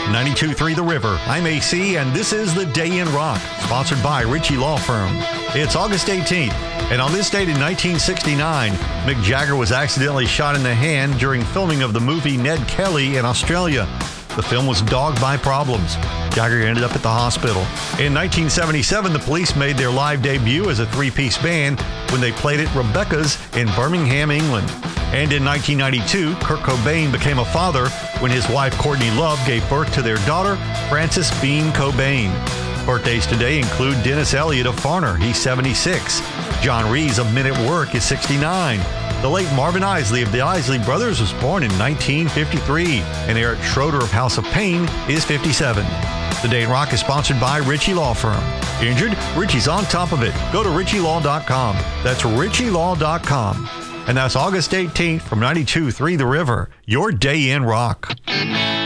92.3 The River. I'm AC, and this is The Day in Rock, sponsored by Ritchie Law Firm. It's August 18th, and on this date in 1969, Mick Jagger was accidentally shot in the hand during filming of the movie Ned Kelly in Australia. The film was dogged by problems. Jagger ended up at the hospital. In 1977, the Police made their live debut as a three-piece band when they played at Rebecca's in Birmingham, England. And in 1992, Kurt Cobain became a father when his wife Courtney Love gave birth to their daughter, Frances Bean Cobain. Birthdays today include Dennis Elliott of Farner, he's 76. John Rees of Men at Work is 69. The late Marvin Isley of the Isley Brothers was born in 1953. And Eric Schroeder of House of Pain is 57. The Day in Rock is sponsored by Ritchie Law Firm. Injured? Ritchie's on top of it. Go to RitchieLaw.com. That's RitchieLaw.com. And that's August 18th from 92.3 The River. Your Day in Rock.